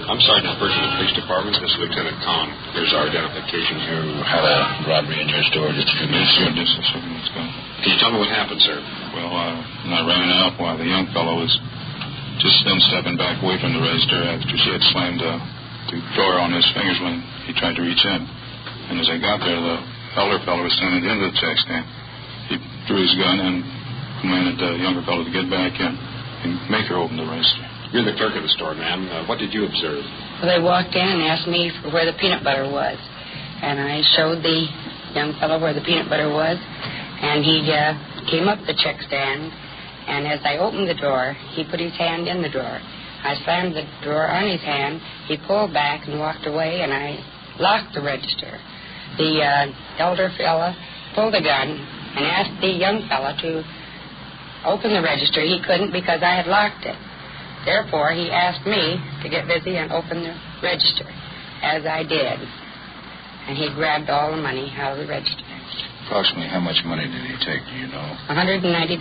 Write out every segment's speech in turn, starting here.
I'm Sergeant Burton of the Police Department. This is Lieutenant Kahn. Here's our identification. You had a robbery in your store just a few minutes ago. Just a few minutes ago. Can you tell me what happened, sir? Well, I ran out while the young fellow was just then stepping back away from the register after she had slammed the drawer on his fingers when he tried to reach in. And as I got there, the elder fellow was standing into the check stand. He drew his gun and commanded the younger fellow to get back in and make her open the register. You're the clerk of the store, ma'am. What did you observe? Well, they walked in and asked me for where the peanut butter was. And I showed the young fellow where the peanut butter was. And he came up the check stand. And as I opened the drawer, he put his hand in the drawer. I slammed the drawer on his hand. He pulled back and walked away, and I locked the register. The elder fella pulled a gun and asked the young fella to open the register. He couldn't because I had locked it. Therefore, he asked me to get busy and open the register, as I did. And he grabbed all the money out of the register. Approximately how much money did he take, do you know? $190. $190.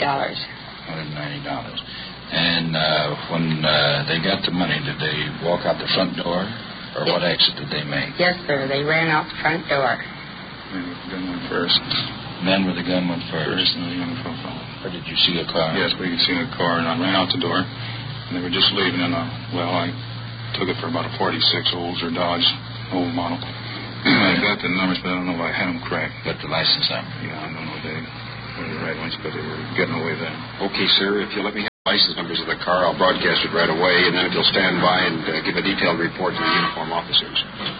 And when they got the money, did they walk out the front door? Or what exit did they make? Yes, sir. They ran out the front door. Men with the gun went first. Men with the gun went first. And the young fellow followed. Or did you see a car? Yes, we could see a car, and I ran out the door. And they were just leaving in I took it for about a 46 Olds or Dodge, old model. I got the numbers, but I don't know if I had them correct. Got the license number? Yeah, I don't know if they were the right ones, but they were getting away then. Okay, sir. If you'll let me have the license numbers of the car, I'll broadcast it right away, and then if you'll stand by and give a detailed report to the uniform officers.